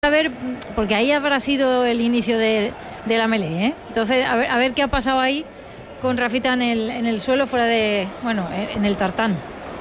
A ver, porque ahí habrá sido el inicio de la melee, ¿eh? Entonces, a ver qué ha pasado ahí con Rafita en el suelo, fuera de, bueno, en el tartán.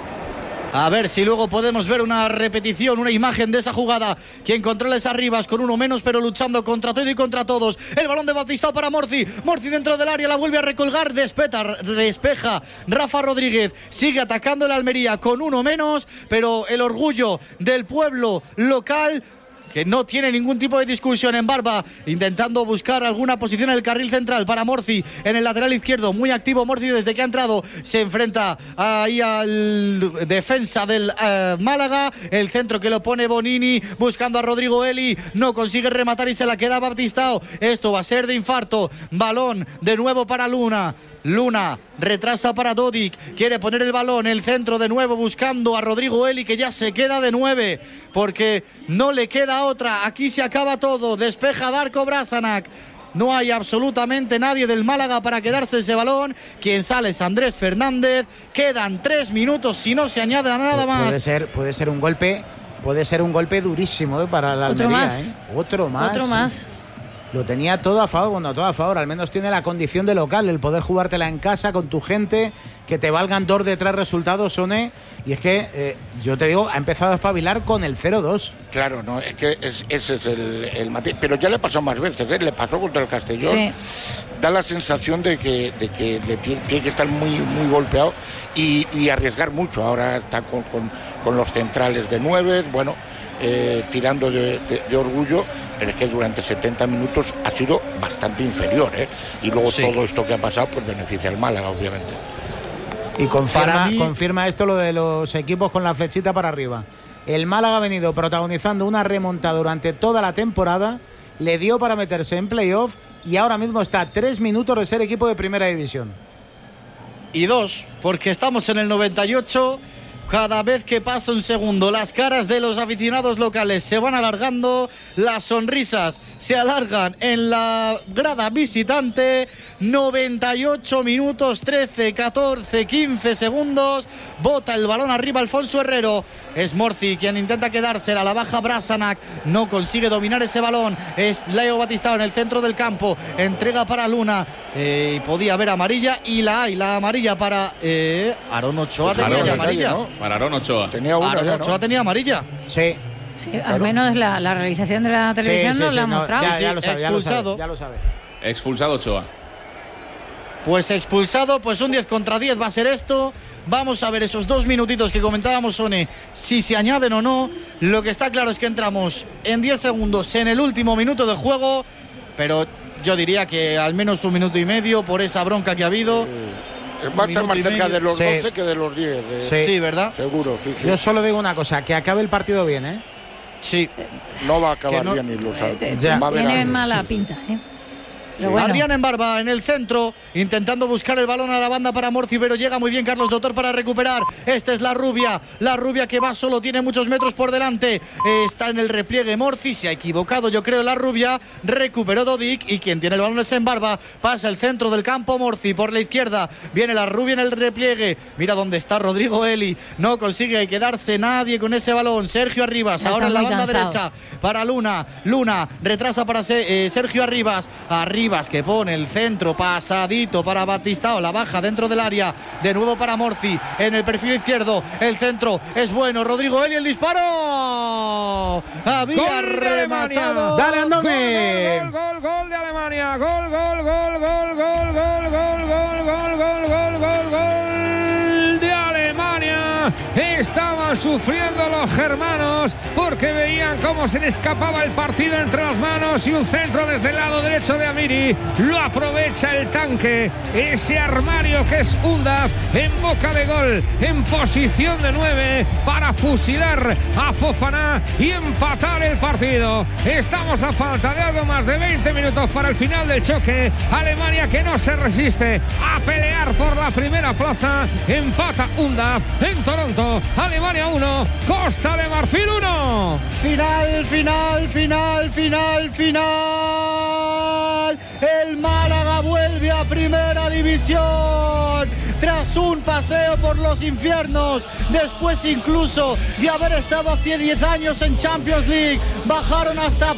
A ver si luego podemos ver una repetición, una imagen de esa jugada. Quien controla es Arribas con uno menos, pero luchando contra todo y contra todos. El balón de Batistao para Morci. Morci dentro del área, la vuelve a recolgar, despeja Rafa Rodríguez. Sigue atacando el Almería con uno menos, pero el orgullo del pueblo local, que no tiene ningún tipo de discusión, en Barba, intentando buscar alguna posición en el carril central para Morci en el lateral izquierdo, muy activo Morci desde que ha entrado, se enfrenta ahí al defensa del Málaga, el centro que lo pone Bonini, buscando a Rodrigo Eli, no consigue rematar y se la queda Batistao. Esto va a ser de infarto. Balón de nuevo para Luna retrasa para Dodik, quiere poner el balón, el centro de nuevo buscando a Rodrigo Eli, que ya se queda de 9 porque no le queda otra. Aquí se acaba todo, despeja Darko Brasanac. No hay absolutamente nadie del Málaga para quedarse ese balón. Quien sale es Andrés Fernández. Quedan 3 minutos si no se añade nada más. Puede ser un golpe durísimo para la Almería. Otro más. Lo tenía todo a favor, al menos tiene la condición de local, el poder jugártela en casa con tu gente, que te valgan 2 de 3 resultados, Sone, y es que, yo te digo, ha empezado a espabilar con el 0-2. Claro, no, es que ese es el matiz, pero ya le pasó más veces, le pasó contra el Castellón, sí. Da la sensación de que tiene que estar muy, muy golpeado y arriesgar mucho. Ahora está con los centrales de 9, bueno, tirando de orgullo, pero es que durante 70 minutos ha sido bastante inferior, y luego sí. Todo esto que ha pasado pues beneficia al Málaga, obviamente. Y confirma esto lo de los equipos con la flechita para arriba. El Málaga ha venido protagonizando una remontada durante toda la temporada, le dio para meterse en playoff y ahora mismo está a 3 minutos de ser equipo de primera división. Y 2, porque estamos en el 98. Cada vez que pasa un segundo, las caras de los aficionados locales se van alargando, las sonrisas se alargan en la grada visitante. 98 minutos, 13, 14, 15 segundos. Bota el balón arriba Alfonso Herrero. Es Morci quien intenta quedársela, la baja Brasanac, no consigue dominar ese balón. Es Leo Batistao en el centro del campo, entrega para Luna. Podía haber amarilla y la hay, la amarilla para Aarón Ochoa. Pues tenía amarilla, ¿no? Para Aarón Ochoa. Aarón Ochoa tenía amarilla. Sí. Sí, claro. Al menos la realización de la televisión nos la ha mostrado. Ya lo sabe, expulsado. Ya lo sabe. Expulsado Ochoa. Pues expulsado, pues un 10 contra 10 va a ser esto. Vamos a ver esos 2 minutitos que comentábamos, Sone, si se añaden o no. Lo que está claro es que entramos en 10 segundos en el último minuto de juego, pero yo diría que al menos 1 minuto y medio por esa bronca que ha habido. Va a estar más cerca de los 12 que de los 10. Sí, ¿verdad? Seguro, sí. Yo solo digo una cosa, que acabe el partido bien, ¿eh? Sí. No va a acabar bien, y lo sabe. Tiene mala pinta, ¿eh? Bueno. Adrián en Barba en el centro, intentando buscar el balón a la banda para Morci, pero llega muy bien Carlos Doctor para recuperar. Esta es la rubia que va solo, tiene muchos metros por delante. Está en el repliegue Morci, se ha equivocado yo creo la rubia, recuperó Dodik y quien tiene el balón es en Barba. Pasa el centro del campo Morci por la izquierda, viene la rubia en el repliegue, mira dónde está Rodrigo Eli, no consigue quedarse nadie con ese balón. Sergio Arribas, ahora en la banda derecha para Luna retrasa para Sergio Arribas, que pone el centro pasadito para Batistao, la baja dentro del área, de nuevo para Morci en el perfil izquierdo, el centro es bueno, Rodrigo Eli, el disparo, había rematado. Dale, Andone. Gol de Alemania, gol de Alemania. Estaban sufriendo los germanos porque veían cómo se le escapaba el partido entre las manos, y un centro desde el lado derecho de Amiri lo aprovecha el tanque, ese armario que es Undaf, en boca de gol, en posición de 9 para fusilar a Fofana y empatar el partido. Estamos a falta de algo más de 20 minutos para el final del choque. Alemania, que no se resiste a pelear por la primera plaza, empata Undaf en Toronto. Alemania 1, Costa de Marfil 1. Final. El Málaga vuelve a primera división tras un paseo por los infiernos, después incluso de haber estado hace 10 años en Champions League. Bajaron hasta